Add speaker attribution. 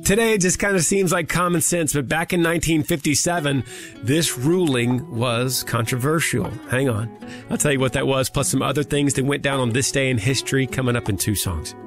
Speaker 1: Today, it just kind of seems like common sense, but back in 1957, this ruling was controversial. Hang on. I'll tell you what that was, plus some other things that went down on this day in history coming up in 2 songs.